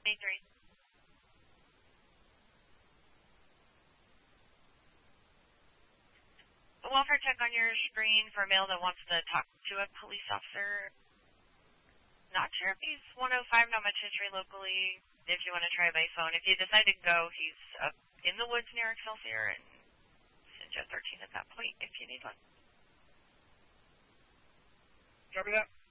23. A welfare check on your screen for a male that wants to talk to a police officer. Not sure if he's 105, not much history locally. If you want to try by phone. If you decide to go, he's up in the woods near Excelsior and send you a 13 at that point if you need one. Copy that.